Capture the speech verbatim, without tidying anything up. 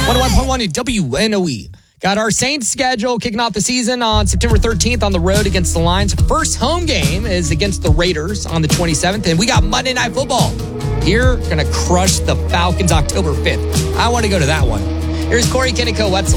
one oh one point one at W N O E. Got our Saints schedule kicking off the season on September thirteenth on the road against the Lions. First home game is against the Raiders on the twenty-seventh. And we got Monday Night Football. Here, going to crush the Falcons October fifth. I want to go to that one. Here's Corey Kennico. What's